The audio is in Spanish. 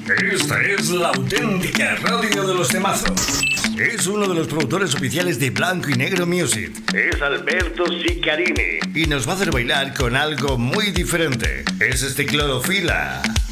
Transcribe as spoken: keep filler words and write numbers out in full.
Esta es la auténtica radio de los temazos. Es uno de los productores oficiales de Blanco y Negro Music. Es Alberto Sicarini. Y nos va a hacer bailar con algo muy diferente. Es este Clorofila.